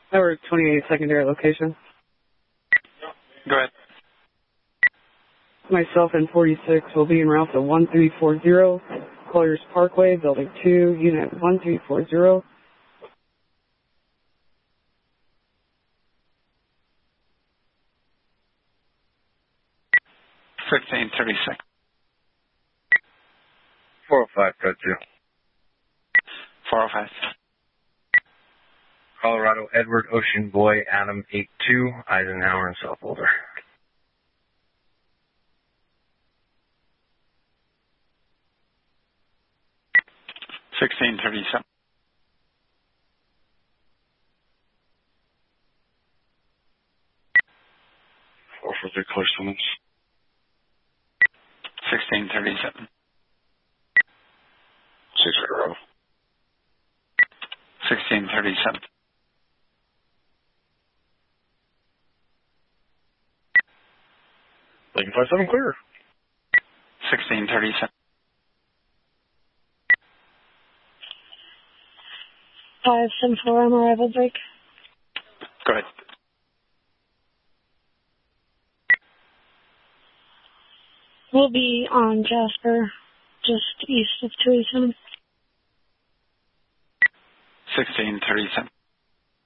Tower 28 secondary location. Go ahead. Myself and 46 will be en route to 1340, Colliers Parkway, Building 2, Unit 1340. 1636. 405, code 2. 405. Colorado Edward Ocean Boy Adam 82, Eisenhower and South Boulder. 1637. 443 Clear Simmons. 1637. 60. 1637. Lincoln 57 clear. 1637. 574 on arrival break. Go ahead. We'll be on Jasper, just east of 287. 1637.